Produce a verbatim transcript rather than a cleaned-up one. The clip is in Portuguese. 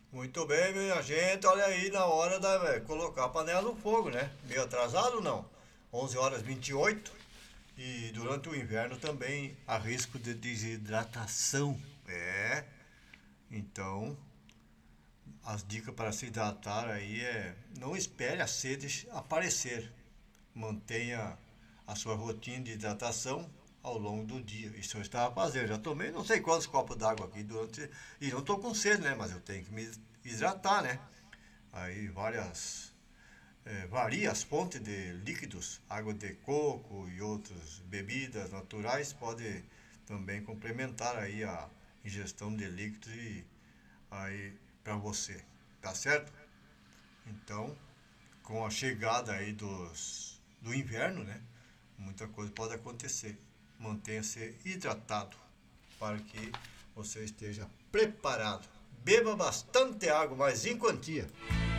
Muito bem, minha gente. Olha aí na hora da eh, colocar a panela no fogo, né? Meio atrasado, não. Onze horas e vinte e oito. E durante o inverno também há risco de desidratação. É. Então, as dicas para se hidratar aí é: não espere a sede aparecer. Mantenha a sua rotina de hidratação ao longo do dia. Isso eu estava fazendo. Já tomei não sei quantos copos d'água aqui durante. E não estou com sede, né? Mas eu tenho que me hidratar, né? Aí várias. É, varia as fontes de líquidos, água de coco e outras bebidas naturais pode também complementar aí a ingestão de líquidos e aí para você, tá certo? Então, com a chegada aí dos, do inverno, né? Muita coisa pode acontecer. Mantenha-se hidratado para que você esteja preparado. Beba bastante água, mas em quantia.